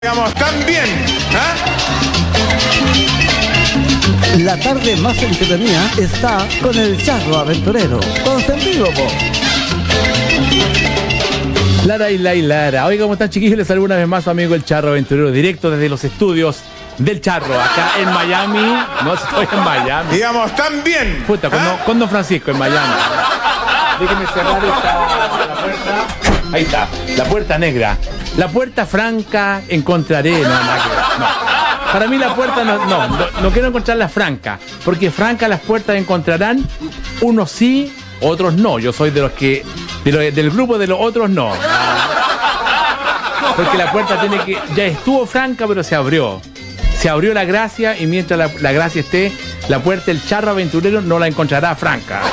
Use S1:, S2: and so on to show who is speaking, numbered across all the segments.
S1: Digamos, tan bien,
S2: La tarde más entretenida está con el Charro Aventurero, con sentido, po.
S3: Lara y Lara. Oiga, ¿cómo están, chiquillos? Les saludo una vez más su amigo el Charro Aventurero, directo desde los estudios del Charro, acá en Miami. No estoy en Miami.
S1: Digamos, tan bien.
S3: Puta, con Don Francisco en Miami. Déjeme cerrar la puerta. Ahí está, la puerta negra. La puerta franca encontraré. No, nada que ver. No. Para mí la puerta no quiero encontrarla franca, porque franca las puertas encontrarán, unos sí, otros no. Yo soy de los que, del grupo de los otros no. Porque la puerta ya estuvo franca, pero se abrió. Se abrió la gracia, y mientras la gracia esté, la puerta del Charro Aventurero no la encontrará franca.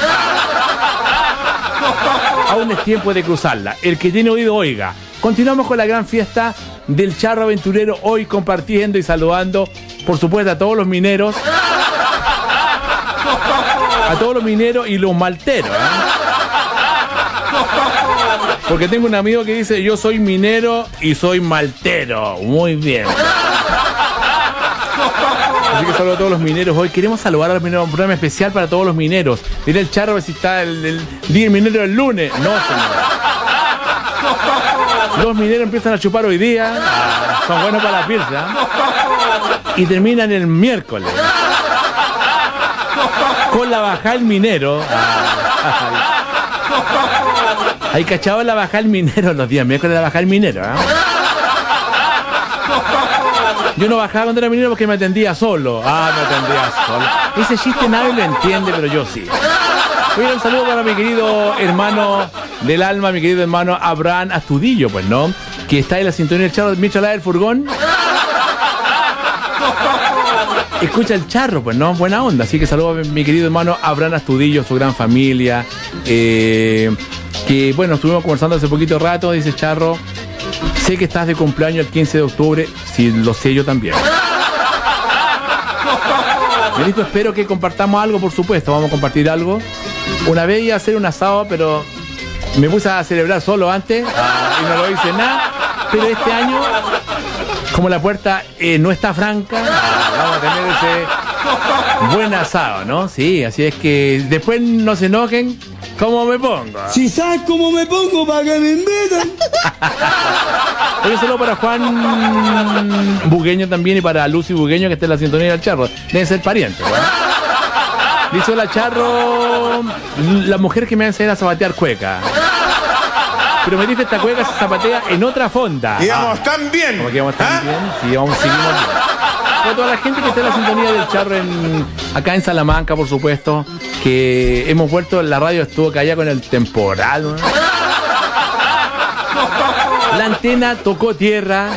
S3: Aún es tiempo de cruzarla. El que tiene oído, oiga. Continuamos con la gran fiesta del Charro Aventurero, hoy compartiendo y saludando, por supuesto, a todos los mineros. A todos los mineros y los malteros, Porque tengo un amigo que dice: yo soy minero y soy maltero. Muy bien. Así que saludo a todos los mineros hoy. Queremos saludar a los mineros, un programa especial para todos los mineros. Mira el Charro, si está el día del minero el lunes. No, señor. Los mineros empiezan a chupar hoy día. Son buenos para la pizza. Y terminan el miércoles con la bajada del minero. Hay cachado la bajada del minero los días miércoles, la bajada del minero. Yo no bajaba cuando era minero porque me atendía solo. Me atendía solo. Ese chiste nadie lo entiende, pero yo sí. Un saludo para mi querido hermano del alma, mi querido hermano Abraham Astudillo, pues, ¿no? Que está en la sintonía del Charro, Michalá del furgón. Escucha el Charro, pues, ¿no? Buena onda. Así que saludo a mi querido hermano Abraham Astudillo, su gran familia. Que, bueno, estuvimos conversando hace poquito rato, dice Charro. Sé que estás de cumpleaños el 15 de octubre, sí, lo sé yo también. Benito, espero que compartamos algo, por supuesto. Vamos a compartir algo. Una vez iba a hacer un asado, pero me puse a celebrar solo antes y no lo hice nada. Pero este año, como la puerta no está franca, vamos a tener ese buen asado, ¿no? Sí, así es que después no se enojen. ¿Cómo me pongo?
S4: Si sabes cómo me pongo, para que me invitan.
S3: Un saludo para Juan Bugueño también y para Lucy Bugueño, que está en la sintonía del Charro. Deben ser parientes, ¿no? Dice: hola, Charro, la mujer que me va a enseñar a zapatear cueca. Pero me dice, esta cueca se zapatea en otra fonda.
S1: Digamos, tan bien.
S3: ¿Cómo que vamos tan bien? Sí, seguimos bien. Para toda la gente que está en la sintonía del Charro acá en Salamanca, por supuesto, que hemos vuelto, la radio estuvo callada con el temporal, ¿no? La antena tocó tierra.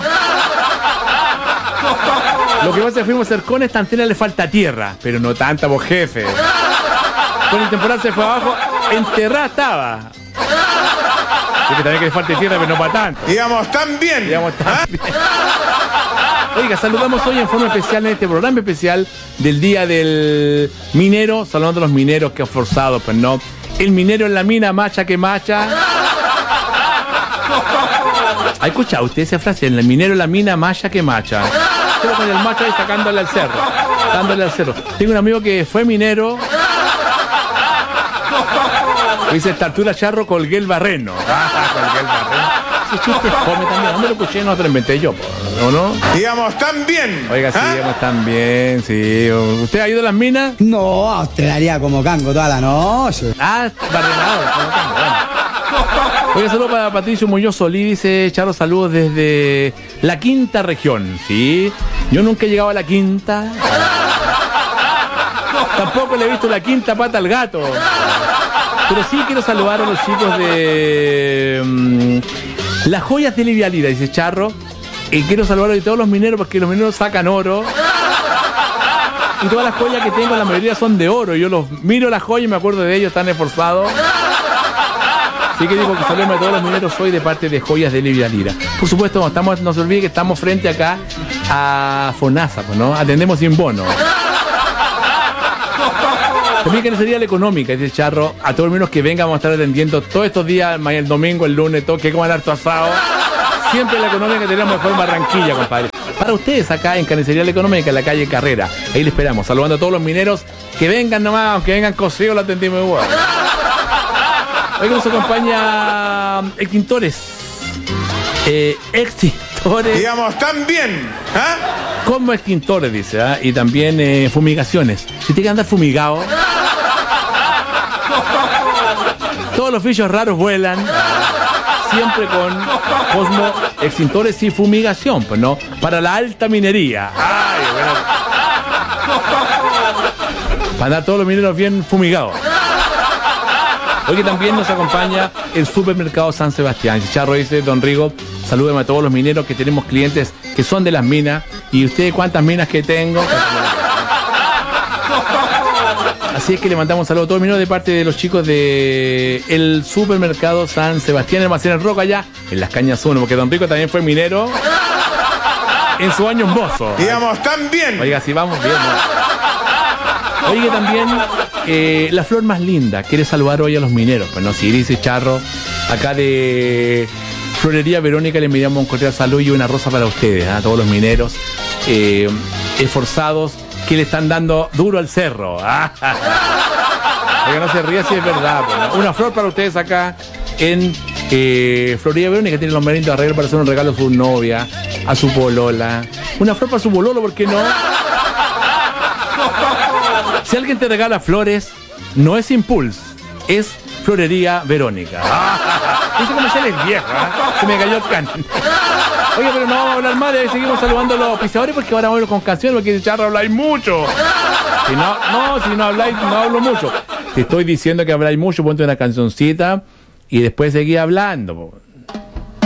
S3: Lo que pasa es que fuimos a hacer con esta antena, le falta tierra, pero no tanta, vos, jefe. Con el temporal se fue abajo, enterrada estaba. Es que también que le falte tierra, pero no para tanto.
S1: Digamos, tan bien.
S3: Digamos, tan bien. Oiga, saludamos hoy en forma especial en este programa especial del Día del Minero, saludando a los mineros que han forzado, pues no. El minero en la mina, macha que macha. ¿Ha escuchado usted esa frase? El minero en la mina, macha que macha. Solo con el macho ahí sacándole al cerro, dándole al cerro. Tengo un amigo que fue minero. Dice: esta altura, Charro, colgué el barreno. Colgué el barreno. Ese chiste es fome también. ¿Dónde lo escuché? No te lo inventé yo, ¿o no?
S1: Digamos, tan bien.
S3: Oiga, sí, digamos, tan bien, sí. ¿Usted ha ido a las minas?
S4: No, te daría como cango toda la noche.
S3: Barrenado, como cango, bueno. Oiga, saludo para Patricio Muñoz Solí, dice Charro, saludos desde la quinta región, ¿sí? Yo nunca he llegado a la quinta. Tampoco le he visto la quinta pata al gato. Pero sí quiero saludar a los chicos de las joyas de Livialida, dice Charro. Quiero saludar a todos los mineros porque los mineros sacan oro. Y todas las joyas que tengo, la mayoría son de oro. Yo los miro las joyas y me acuerdo de ellos, están esforzados. Así que digo que saludemos a todos los mineros hoy de parte de Joyas de Livialida. Por supuesto, no se olvide que estamos frente acá a FONASA, ¿no? Atendemos sin bono. También que no sería la económica, dice Charro. A todos los mineros que vengan vamos a estar atendiendo todos estos días, el domingo, el lunes, todo, que coman harto asado. Siempre la económica tenemos mejor en Barranquilla, compadre. Para ustedes acá en Carnicería La Económica, en la calle Carrera. Ahí le esperamos, saludando a todos los mineros que vengan nomás, aunque vengan cocidos, lo atendimos igual. Hoy nos acompaña extintores. Extintores.
S1: Digamos, también. ¿Ah?
S3: Como extintores, dice, ¿ah? Y también fumigaciones. Si tiene que andar fumigado. Todos los bichos raros vuelan. Siempre con Cosmo extintores y fumigación, pues no, para la alta minería. Ay, bueno. Para andar todos los mineros bien fumigados. Hoy también nos acompaña el supermercado San Sebastián. Chicharro dice, don Rigo, salúdeme a todos los mineros que tenemos clientes que son de las minas. ¿Y ustedes cuántas minas que tengo? Así es que le mandamos un saludo a todos los mineros de parte de los chicos de el supermercado San Sebastián, Almacén El Roca, allá en Las Cañas 1, porque don Rico también fue minero en su año mozo.
S1: Digamos, también.
S3: Oiga, si vamos bien, ¿no? Oiga, también la flor más linda quiere saludar hoy a los mineros. Bueno, si dice Charro, acá de Florería Verónica le enviamos un cordial saludo y una rosa para ustedes, a todos los mineros esforzados que le están dando duro al cerro. Oiga, no se ría si es verdad. Bueno, una flor para ustedes acá en Florería Verónica, tiene los meritos de arreglo para hacer un regalo a su novia, a su polola. Una flor para su pololo, ¿por qué no? Si alguien te regala flores, no es Impulse, es Florería Verónica. Ese comercial es viejo, ¿eh? Se me cayó el can. Oye, pero no vamos a hablar más, de ahí seguimos saludando a los auspiciadores porque ahora vamos con canciones, porque de Charro habláis mucho. Si no habláis, no hablo mucho. Te estoy diciendo que habláis mucho, ponte una cancioncita y después seguí hablando.